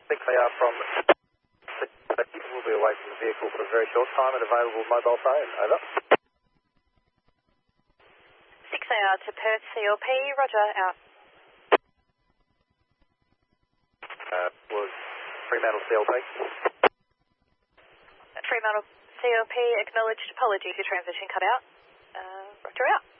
6AR from will be away from the vehicle for a very short time and available mobile phone. Over. 6AR to Perth CLP, roger, out. Was Fremantle CLP. Fremantle CLP, acknowledged, apologies, your transition cut out. Roger, out.